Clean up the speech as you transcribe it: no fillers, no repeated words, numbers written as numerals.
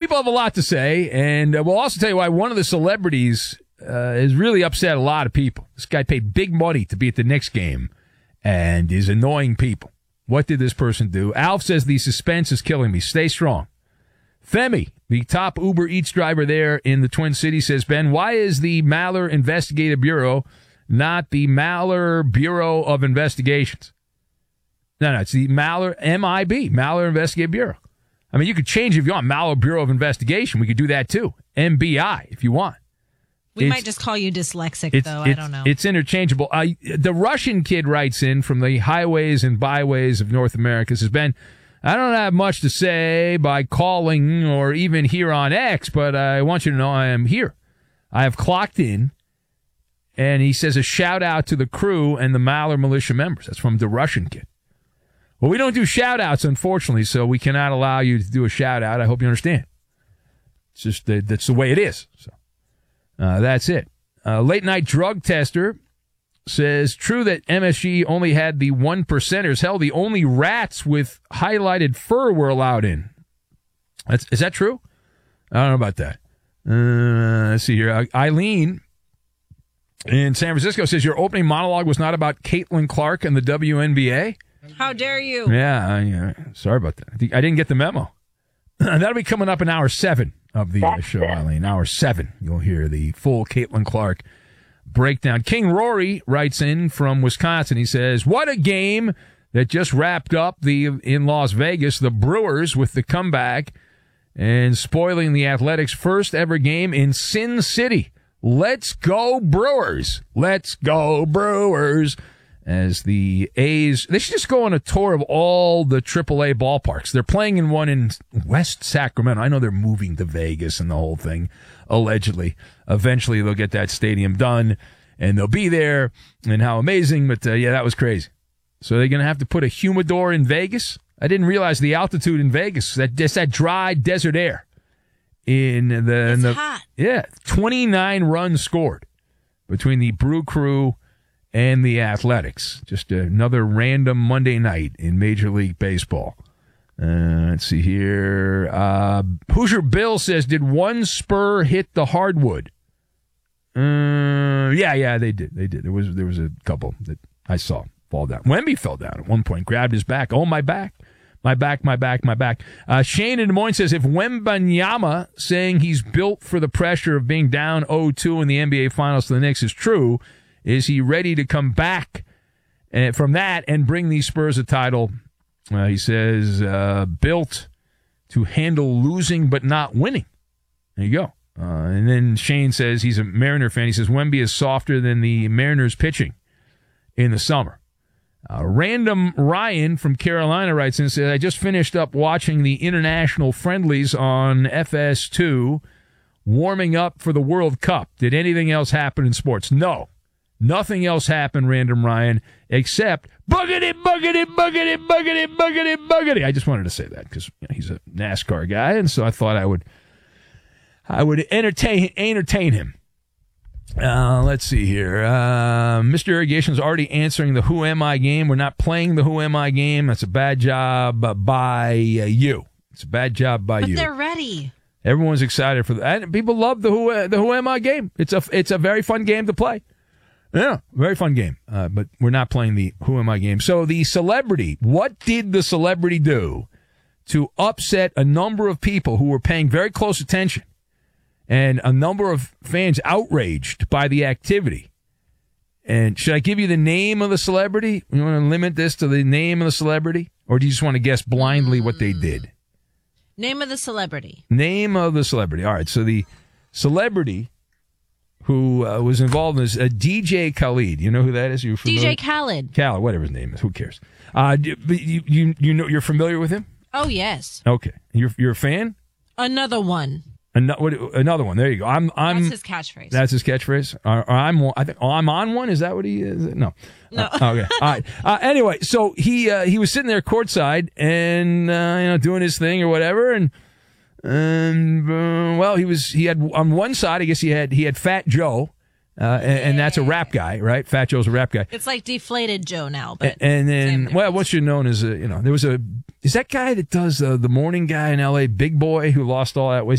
people have a lot to say, and we'll also tell you why one of the celebrities has really upset a lot of people. This guy paid big money to be at the Knicks game and is annoying people. What did this person do? Alf says the suspense is killing me. Stay strong. Femi, the top Uber Eats driver there in the Twin Cities, says, Ben, why is the Maller Investigative Bureau not the Maller Bureau of Investigations? No, it's the Maller, MIB, Maller Investigative Bureau. I mean, you could change it if you want. Maller Bureau of Investigation. We could do that, too. MBI, if you want. We might just call you dyslexic, though. I don't know. It's interchangeable. The Russian kid writes in from the highways and byways of North America, says, Ben, I don't have much to say by calling or even here on X, but I want you to know I am here. I have clocked in, and he says a shout-out to the crew and the Maller militia members. That's from the Russian kid. Well, we don't do shout-outs, unfortunately, so we cannot allow you to do a shout-out. I hope you understand. It's just that's the way it is. So. That's it. Late night drug tester says, true that MSG only had the 1%ers. Hell, the only rats with highlighted fur were allowed in. Is that true? I don't know about that. Let's see here. Eileen in San Francisco says, your opening monologue was not about Caitlin Clark and the WNBA. How dare you? Yeah, sorry about that. I didn't get the memo. That'll be coming up in hour 7 of the show, Eileen. Hour 7, you'll hear the full Caitlin Clark breakdown. King Rory writes in from Wisconsin. He says, what a game that just wrapped up in Las Vegas, the Brewers with the comeback and spoiling the Athletics' first ever game in Sin City. Let's go Brewers. Let's go Brewers. As the A's, they should just go on a tour of all the AAA ballparks. They're playing in one in West Sacramento. I know they're moving to Vegas and the whole thing, allegedly. Eventually, they'll get that stadium done, and they'll be there, and how amazing. But, yeah, that was crazy. So they're going to have to put a humidor in Vegas? I didn't realize the altitude in Vegas. That's that dry desert air. It's hot. Yeah, 29 runs scored between the Brew Crew and the Athletics. Just another random Monday night in Major League Baseball. Let's see here. Hoosier Bill says, did one spur hit the hardwood? Yeah, they did. There was a couple that I saw fall down. Wemby fell down at one point, grabbed his back. Oh, my back. My back. Shane in Des Moines says, if Wembanyama saying he's built for the pressure of being down 0-2 in the NBA Finals to the Knicks is true, is he ready to come back from that and bring these Spurs a title? He says, built to handle losing but not winning. There you go. And then Shane says he's a Mariner fan. He says, Wemby is softer than the Mariners pitching in the summer. Random Ryan from Carolina writes in and says, I just finished up watching the international friendlies on FS2, warming up for the World Cup. Did anything else happen in sports? No. Nothing else happened, Random Ryan, except buggity. I just wanted to say that because he's a NASCAR guy, and so I thought I would entertain him. Let's see here. Mr. Irrigation's already answering the Who Am I game. We're not playing the Who Am I game. That's a bad job by you. It's a bad job by you. But they're ready. Everyone's excited for that. People love the Who Am I game. It's a very fun game to play. Yeah, very fun game. But we're not playing the Who Am I game. So the celebrity, what did the celebrity do to upset a number of people who were paying very close attention and a number of fans outraged by the activity? And should I give you the name of the celebrity? You want to limit this to the name of the celebrity? Or do you just want to guess blindly what they did? Name of the celebrity. Name of the celebrity. All right, so the celebrity who was involved in this, DJ Khaled. You know who that is? You DJ Khaled. Khaled, whatever his name is. Who cares? You know, you're familiar with him? Oh, yes. Okay. You're a fan? Another one. Another one. There you go. That's his catchphrase. That's his catchphrase. I'm on one. Is that what he is? No. Okay. All right. Anyway, so he was sitting there courtside and doing his thing or whatever, and well, he had on one side, I guess he had Fat Joe, and that's a rap guy, right? Fat Joe's a rap guy. It's like Deflated Joe now, but and then what's known as there was is that guy that does the morning guy in L.A., Big Boy, who lost all that weight.